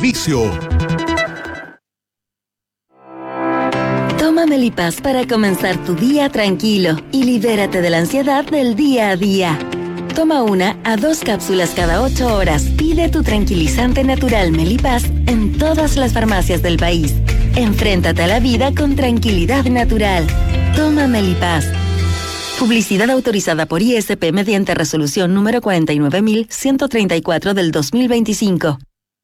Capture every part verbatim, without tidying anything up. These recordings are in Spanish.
servicio. Toma Melipaz para comenzar tu día tranquilo y libérate de la ansiedad del día a día. Toma una a dos cápsulas cada ocho horas. Pide tu tranquilizante natural Melipaz en todas las farmacias del país. Enfréntate a la vida con tranquilidad natural. Toma Melipaz. Publicidad autorizada por I S P mediante resolución número cuarenta y nueve mil ciento treinta y cuatro del dos mil veinticinco.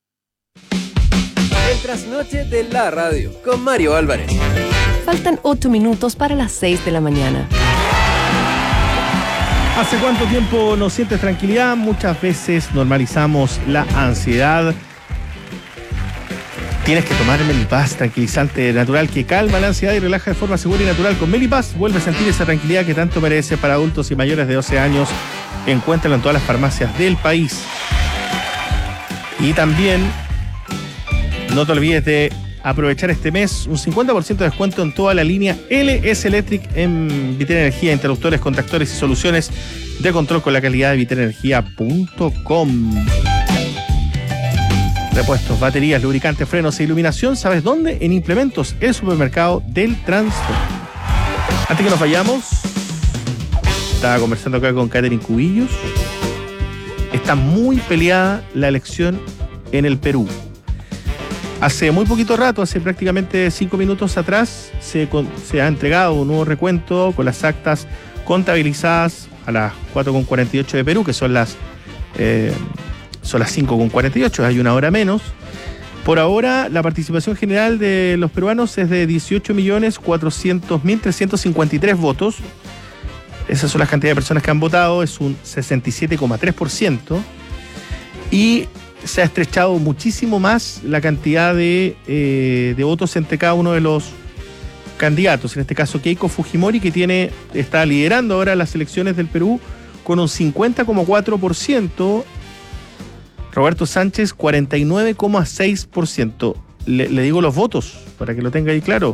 El trasnoche de la radio con Mario Álvarez. Faltan ocho minutos para las seis de la mañana. ¿Hace cuánto tiempo no sientes tranquilidad? Muchas veces normalizamos la ansiedad. Tienes que tomar Melipaz, tranquilizante natural que calma la ansiedad y relaja de forma segura y natural. Con Melipaz vuelve a sentir esa tranquilidad que tanto merece. Para adultos y mayores de doce años. Encuéntralo en todas las farmacias del país. Y también no te olvides de aprovechar este mes un cincuenta por ciento de descuento en toda la línea L S Electric en Vitera Energía, interruptores, contactores y soluciones de control con la calidad de vitera energía punto com. Repuestos, baterías, lubricantes, frenos e iluminación, ¿sabes dónde? En Implementos, el supermercado del transporte. Antes que nos vayamos, estaba conversando acá con Catherine Cubillos. Está muy peleada la elección en el Perú. Hace muy poquito rato, hace prácticamente cinco minutos atrás, se, con, se ha entregado un nuevo recuento con las actas contabilizadas a las cuatro con cuarenta y ocho de Perú, que son las, eh, son las cinco con cuarenta y ocho, hay una hora menos. Por ahora, la participación general de los peruanos es de dieciocho millones cuatrocientos mil trescientos cincuenta y tres votos. Esas son las cantidades de personas que han votado, es un sesenta y siete coma tres por ciento. Y se ha estrechado muchísimo más la cantidad de, eh, de votos entre cada uno de los candidatos. En este caso, Keiko Fujimori, que tiene, está liderando ahora las elecciones del Perú con un cincuenta coma cuatro por ciento. Roberto Sánchez, cuarenta y nueve coma seis por ciento. Le, le digo los votos para que lo tenga ahí claro.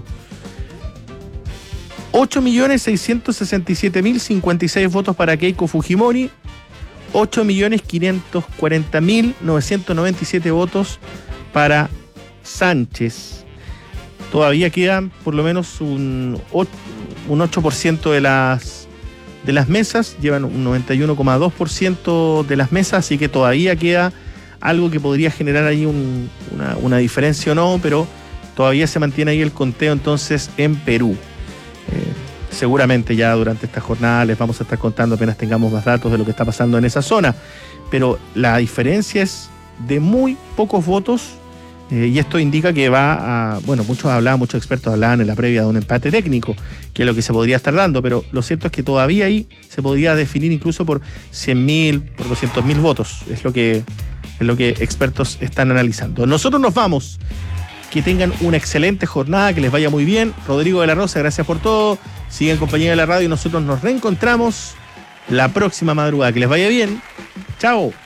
ocho millones seiscientos sesenta y siete mil cincuenta y seis votos para Keiko Fujimori. ocho millones quinientos cuarenta mil novecientos noventa y siete votos para Sánchez. Todavía quedan por lo menos un, un ocho por ciento de las, de las mesas, llevan un noventa y uno coma dos por ciento de las mesas, así que todavía queda algo que podría generar ahí un, una, una diferencia o no, pero todavía se mantiene ahí el conteo entonces en Perú. Eh, Seguramente ya durante esta jornada les vamos a estar contando apenas tengamos más datos de lo que está pasando en esa zona. Pero la diferencia es de muy pocos votos eh, y esto indica que va a... Bueno, muchos hablaban, muchos expertos hablaban en la previa de un empate técnico, que es lo que se podría estar dando, pero lo cierto es que todavía ahí se podría definir incluso por cien mil, por doscientos mil votos. Es lo que, es lo que expertos están analizando. Nosotros nos vamos. Que tengan una excelente jornada, que les vaya muy bien. Rodrigo de la Rosa, gracias por todo. Sigan en compañía de la radio y nosotros nos reencontramos la próxima madrugada. Que les vaya bien. Chao.